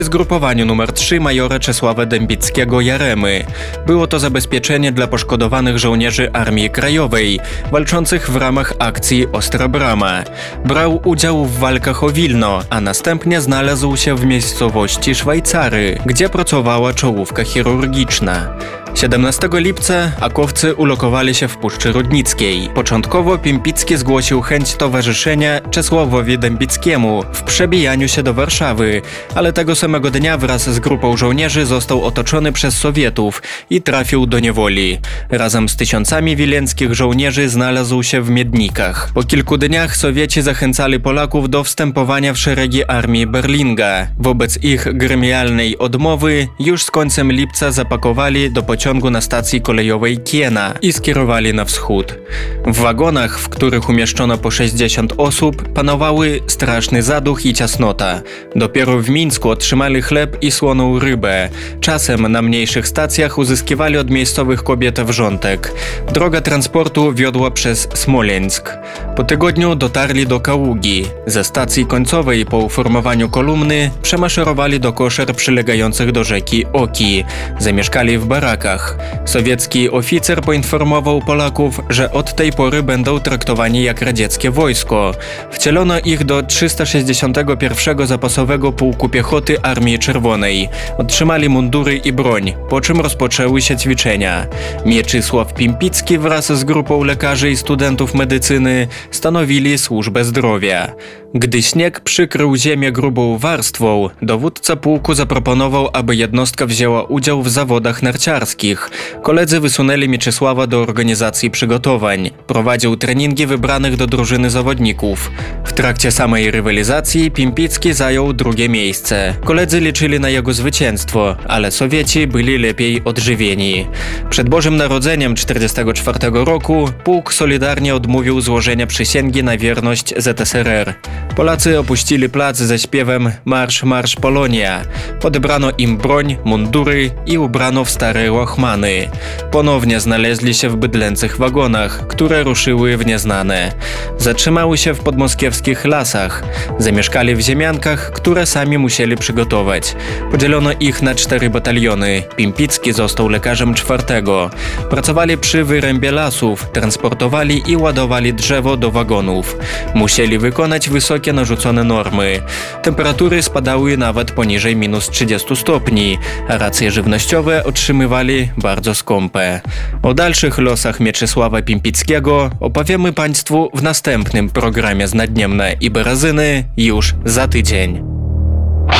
zgrupowaniu nr 3 majora Czesława Dębickiego-Jaremy. Było to zabezpieczenie dla poszkodowanych żołnierzy Armii Krajowej, walczących w ramach akcji Ostra Brama. Brał udział w walkach o Wilno, a następnie znalazł się w miejscowości Szwajcary, gdzie pracowała czołówka chirurgiczna. 17 lipca akowcy ulokowali się w Puszczy Rudnickiej. Początkowo Pimpicki zgłosił chęć towarzyszenia Czesławowi Dębickiemu w przebijaniu się do Warszawy, ale tego samego dnia wraz z grupą żołnierzy został otoczony przez Sowietów i trafił do niewoli. Razem z tysiącami wileńskich żołnierzy znalazł się w Miednikach. Po kilku dniach Sowieci zachęcali Polaków do wstępowania w szeregi armii Berlinga. Wobec ich gremialnej odmowy już z końcem lipca zapakowali do pociągu na stacji kolejowej Kiena i skierowali na wschód. W wagonach, w których umieszczono po 60 osób, panowały straszny zaduch i ciasnota. Dopiero w Mińsku otrzymali chleb i słoną rybę. Czasem na mniejszych stacjach uzyskiwali od miejscowych kobiet wrzątek. Droga transportu wiodła przez Smoleńsk. Po tygodniu dotarli do Kaługi. Ze stacji końcowej po uformowaniu kolumny przemaszerowali do koszer przylegających do rzeki Oki. Zamieszkali w barakach. Sowiecki oficer poinformował Polaków, że od tej pory będą traktowani jak radzieckie wojsko. Wcielono ich do 361 Zapasowego Pułku Piechoty Armii Czerwonej. Otrzymali mundury i broń, po czym rozpoczęły się ćwiczenia. Mieczysław Pimpicki wraz z grupą lekarzy i studentów medycyny stanowili służbę zdrowia. Gdy śnieg przykrył ziemię grubą warstwą, dowódca pułku zaproponował, aby jednostka wzięła udział w zawodach narciarskich. Koledzy wysunęli Mieczysława do organizacji przygotowań. Prowadził treningi wybranych do drużyny zawodników. W trakcie samej rywalizacji Pimpicki zajął drugie miejsce. Koledzy liczyli na jego zwycięstwo, ale Sowieci byli lepiej odżywieni. Przed Bożym Narodzeniem 1944 roku pułk solidarnie odmówił złożenia przysięgi na wierność ZSRR. Polacy opuścili plac ze śpiewem Marsz, Marsz Polonia. Odebrano im broń, mundury i ubrano w stare łachmany. Ponownie znaleźli się w bydlęcych wagonach, które ruszyły w nieznane. Zatrzymały się w podmoskiewskich lasach. Zamieszkali w ziemiankach, które sami musieli przygotować. Podzielono ich na 4 bataliony. Pimpicki został lekarzem 4. Pracowali przy wyrębie lasów, transportowali i ładowali drzewo do wagonów. Musieli wykonać wysokie narzucone normy. Temperatury spadały nawet poniżej -30 stopni, a racje żywnościowe otrzymywali bardzo skąpe. O dalszych losach Mieczysława Pimpickiego opowiemy Państwu w następnym programie z Naddniemna i Berezyny już za tydzień.